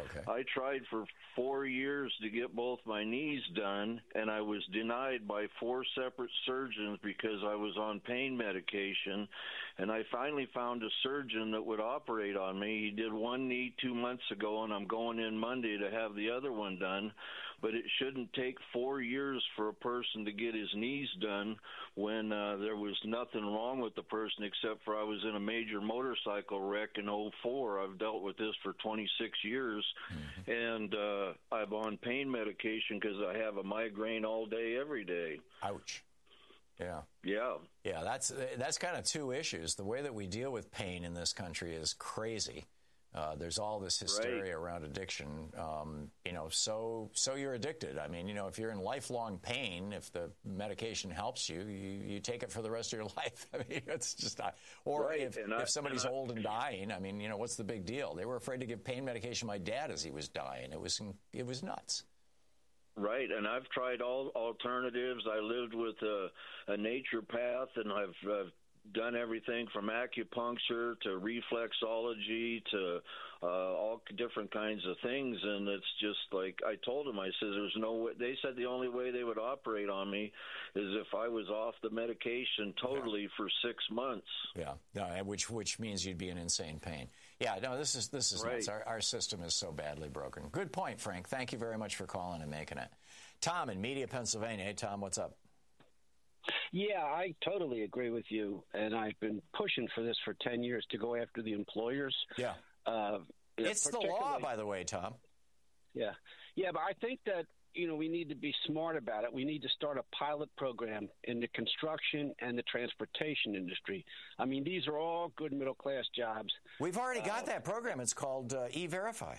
Okay. I tried for 4 years to get both my knees done, and I was denied by 4 separate surgeons because I was on pain medication. And I finally found a surgeon that would operate on me. He did one knee 2 months ago, and I'm going in Monday to have the other one done. But it shouldn't take 4 years for a person to get his knees done when there was nothing wrong with the person except for I was in a major motorcycle wreck in '04. I've dealt with this for 26 years, and I'm on pain medication because I have a migraine all day, every day. Ouch. Yeah. Yeah. Yeah, that's kind of two issues. The way that we deal with pain in this country is crazy. There's all this hysteria around addiction. So you're addicted. I mean, if you're in lifelong pain, if the medication helps you, you take it for the rest of your life. I mean, it's just not. Or if somebody's old and dying, I mean, what's the big deal? They were afraid to give pain medication to my dad as he was dying. It was nuts. Right, and I've tried all alternatives. I lived with a naturopath, and I've done everything from acupuncture to reflexology to all different kinds of things, and it's just like I told them. I said, "There's no way." They said the only way they would operate on me is if I was off the medication totally for 6 months. Yeah, no, which means you'd be in insane pain. Yeah, no, this is right. nuts. Our system is so badly broken. Good point, Frank. Thank you very much for calling and making it. Tom in Media, Pennsylvania. Hey, Tom, what's up? Yeah, I totally agree with you, and I've been pushing for this for 10 years to go after the employers. Yeah. It's the law, by the way, Tom. Yeah. Yeah, but I think that, we need to be smart about it. We need to start a pilot program in the construction and the transportation industry. I mean, these are all good middle-class jobs. We've already got that program. It's called E-Verify.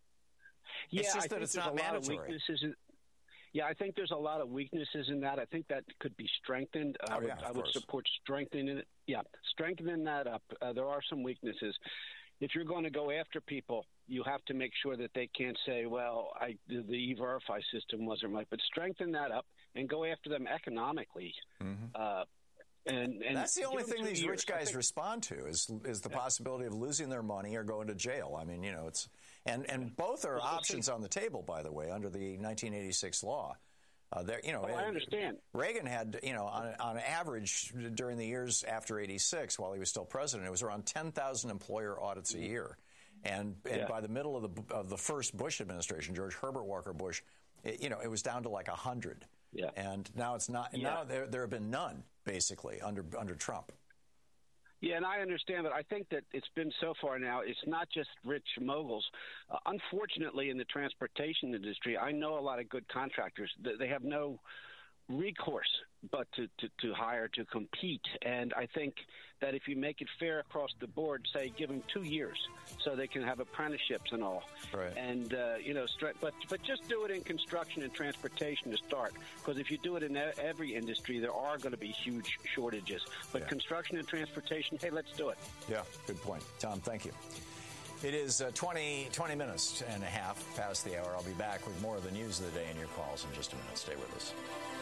Yeah, it's just that it's not mandatory. Yeah, I think there's a lot of weaknesses in that. I think that could be strengthened. I would support strengthening it. Yeah, strengthening that up. There are some weaknesses. If you're going to go after people, you have to make sure that they can't say, well, the E-Verify system wasn't right. But strengthen that up and go after them economically. Mm-hmm. And that's the only thing these rich guys respond to is the possibility of losing their money or going to jail. I mean, it's and both are options on the table, by the way, under the 1986 law. I understand. Reagan had, on average during the years after 86, while he was still president, it was around 10,000 employer audits a year. And by the middle of the first Bush administration, George Herbert Walker Bush, it was down to like 100. Yeah. And now it's not. Yeah. Now there have been none, basically, under Trump. Yeah, and I understand, but I think that it's been so far now, it's not just rich moguls. Unfortunately, in the transportation industry, I know a lot of good contractors. They have no recourse but to hire to compete. And I think that if you make it fair across the board, say give them 2 years so they can have apprenticeships and all. Right. And, but just do it in construction and transportation to start. Because if you do it in every industry, there are going to be huge shortages. But construction and transportation, hey, let's do it. Yeah, good point. Tom, thank you. It is 20 minutes and a half past the hour. I'll be back with more of the news of the day and your calls in just a minute. Stay with us.